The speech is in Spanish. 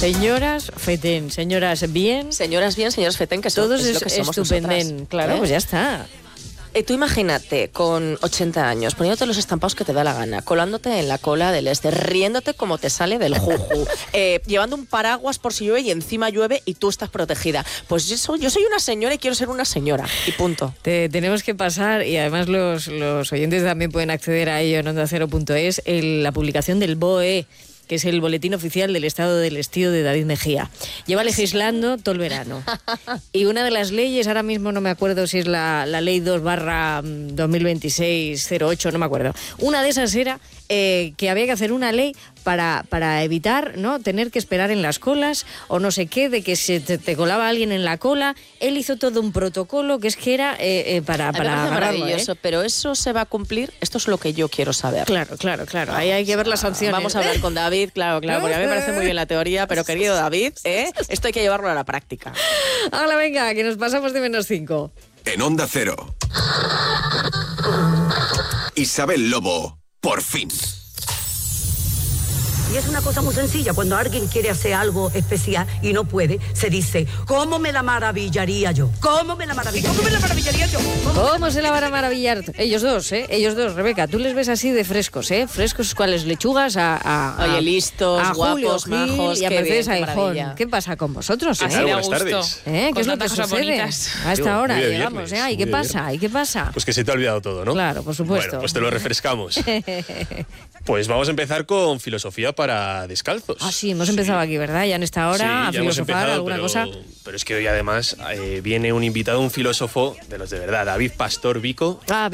Señoras fetén, señoras bien. Señoras bien, señores fetén, que todos es lo que somos estupenden. nosotras. Claro, pues ya está. Tú imagínate, con 80 años, poniéndote los estampados que te da la gana, colándote en la cola del riéndote como te sale del juju, llevando un paraguas por si llueve y encima llueve y tú estás protegida. Pues yo soy una señora y quiero ser una señora, y punto. Tenemos que pasar, y además los oyentes también pueden acceder a ello en ondacero.es, la publicación del BOE, que es el Boletín Oficial del Estado del Estío de David Mejía. Lleva legislando todo el verano. Y una de las leyes, ahora mismo no me acuerdo si es la ley 2/2026-08, no me acuerdo. Una de esas era que había que hacer una ley para evitar, ¿no?, tener que esperar en las colas o no sé qué, de que se te colaba alguien en la cola. Él hizo todo un protocolo que es que era para agarrarlo, maravilloso, pero eso se va a cumplir. Esto es lo que yo quiero saber. Claro. Ahí hay que ver las sanciones. Vamos a hablar con David, claro, porque a mí me parece muy bien la teoría, pero querido David, esto hay que llevarlo a la práctica. Ahora venga, que nos pasamos de -5. En Onda Cero. Isabel Lobo, por fin. Y es una cosa muy sencilla, cuando alguien quiere hacer algo especial y no puede, se dice, ¿cómo me la maravillaría yo? ¿Cómo me la maravillaría yo? ¿Cómo se la van a maravillar? Ellos dos, Rebeca, tú les ves así de frescos, frescos cuales lechugas Oye, listos, a guapos, Julio Gil majos, y a qué Mercedes bien, qué Aijón. maravilla. ¿Qué pasa con vosotros, Así Buenas gusto. tardes. ¿Qué es lo que cosas sucede? bonitas. A esta hora Muy de llegamos, viernes, ¿Y qué muy pasa? ¿Y qué pasa? Pues que se te ha olvidado todo, ¿no? Claro, por supuesto. Bueno, pues te lo refrescamos. Pues vamos a empezar con filosofía para descalzos. Sí, hemos empezado aquí, ¿verdad? Ya en esta hora a ya hemos filosofar empezado, alguna cosa. Pero es que hoy además viene un invitado, un filósofo de los de verdad, David Pastor Vico.